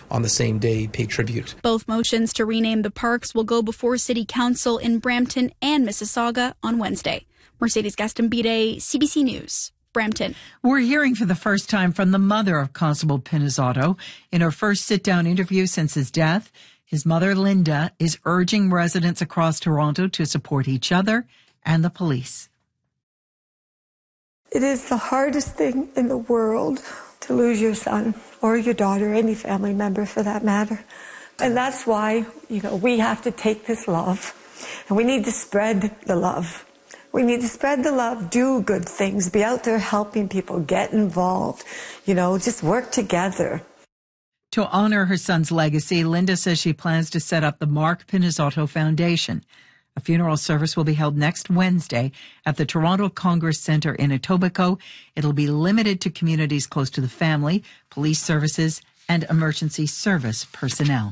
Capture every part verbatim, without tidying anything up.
on the same day pay tribute. Both motions to rename the parks will go before City Council in Brampton and Mississauga on Wednesday. Mercedes Gastambide, C B C News, Brampton. We're hearing for the first time from the mother of Constable Pinizzotto. In her first sit-down interview since his death, his mother, Linda, is urging residents across Toronto to support each other and the police. It is the hardest thing in the world to lose your son or your daughter, any family member for that matter. And that's why, you know, we have to take this love and we need to spread the love. We need to spread the love, do good things, be out there helping people, get involved, you know, just work together. To honor her son's legacy, Linda says she plans to set up the Mark Pinizzotto Foundation. A funeral service will be held next Wednesday at the Toronto Congress Centre in Etobicoke. It'll be limited to communities close to the family, police services, and emergency service personnel.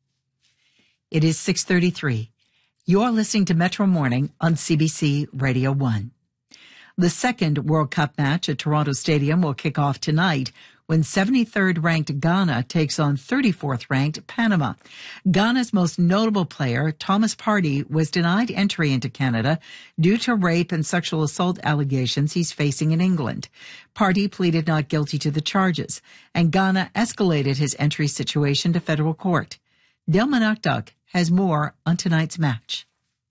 It is six thirty-three. You're listening to Metro Morning on C B C Radio one. The second World Cup match at Toronto Stadium will kick off tonight when seventy-third ranked Ghana takes on thirty-fourth ranked Panama. Ghana's most notable player, Thomas Partey, was denied entry into Canada due to rape and sexual assault allegations he's facing in England. Partey pleaded not guilty to the charges, and Ghana escalated his entry situation to federal court. Dale Manakduk has more on tonight's match.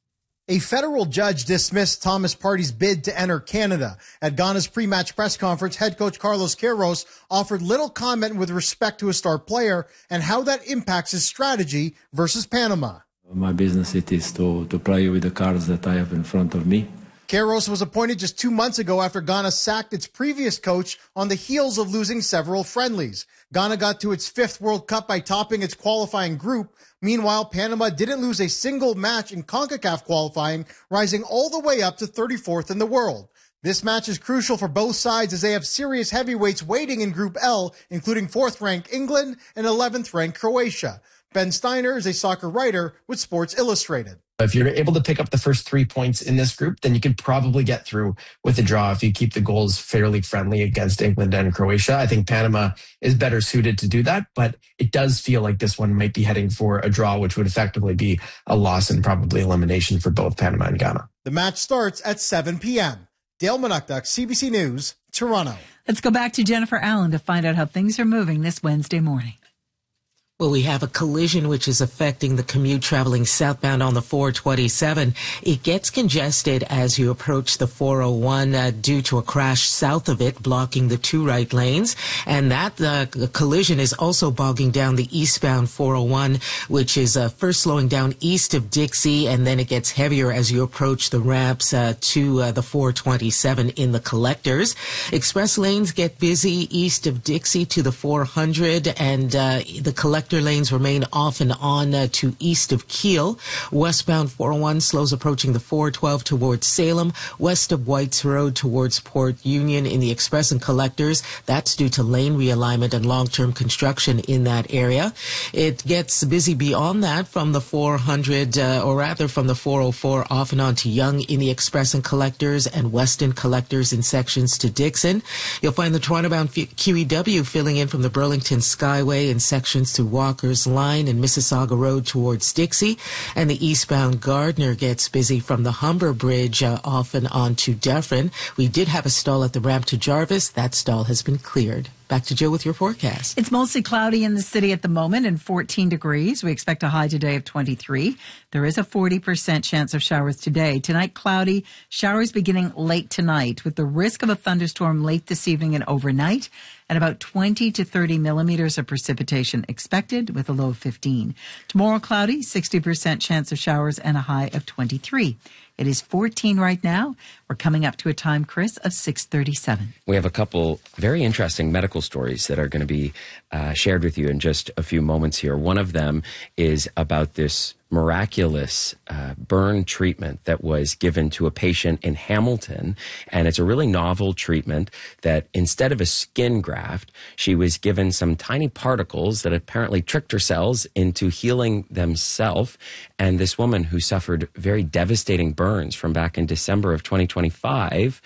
A federal judge dismissed Thomas Partey's bid to enter Canada. At Ghana's pre-match press conference, head coach Carlos Queiroz offered little comment with respect to a star player and how that impacts his strategy versus Panama. My business it is to, to play with the cards that I have in front of me. Queiroz was appointed just two months ago after Ghana sacked its previous coach on the heels of losing several friendlies. Ghana got to its fifth World Cup by topping its qualifying group. Meanwhile, Panama didn't lose a single match in CONCACAF qualifying, rising all the way up to thirty-fourth in the world. This match is crucial for both sides as they have serious heavyweights waiting in Group L, including fourth-ranked England and eleventh-ranked Croatia. Ben Steiner is a soccer writer with Sports Illustrated. If you're able to pick up the first three points in this group, then you could probably get through with a draw if you keep the goals fairly friendly against England and Croatia. I think Panama is better suited to do that, but it does feel like this one might be heading for a draw, which would effectively be a loss and probably elimination for both Panama and Ghana. The match starts at seven p.m. Dale Manakduk, C B C News, Toronto. Let's go back to Jennifer Allen to find out how things are moving this Wednesday morning. Well, we have a collision which is affecting the commute traveling southbound on the four twenty-seven. It gets congested as you approach the four oh one uh, due to a crash south of it, blocking the two right lanes. And that uh, collision is also bogging down the eastbound four oh one, which is uh, first slowing down east of Dixie, and then it gets heavier as you approach the ramps uh, to uh, the four twenty-seven in the collectors. Express lanes get busy east of Dixie to the four hundred, and uh, the collector lanes remain off and on uh, to east of Kiel. Westbound four oh one slows approaching the four twelve towards Salem, west of Whites Road towards Port Union in the express and collectors. That's due to lane realignment and long-term construction in that area. It gets busy beyond that from the four hundred, uh, or rather from the four oh four off and on to Yonge in the express and collectors and Weston collectors in sections to Dixon. You'll find the Toronto-bound Q E W filling in from the Burlington Skyway in sections to Walker's Line and Mississauga Road towards Dixie, and the eastbound Gardner gets busy from the Humber Bridge uh, off and on to Dufferin. We did have a stall at the ramp to Jarvis. That stall has been cleared. Back to Jill with your forecast. It's mostly cloudy in the city at the moment and fourteen degrees. We expect a high today of twenty-three. There is a forty percent chance of showers today. Tonight, cloudy. Showers beginning late tonight with the risk of a thunderstorm late this evening and overnight, and about twenty to thirty millimeters of precipitation expected with a low of fifteen. Tomorrow, cloudy, sixty percent chance of showers and a high of twenty-three. It is fourteen right now. We're coming up to a time, Chris, of six thirty-seven. We have a couple very interesting medical stories that are going to be uh, shared with you in just a few moments here. One of them is about this miraculous uh, burn treatment that was given to a patient in Hamilton. And it's a really novel treatment that instead of a skin graft, she was given some tiny particles that apparently tricked her cells into healing themselves. And this woman who suffered very devastating burns from back in December of twenty twenty-five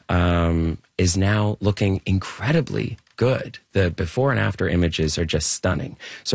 um, is now looking incredibly good. The before and after images are just stunning. So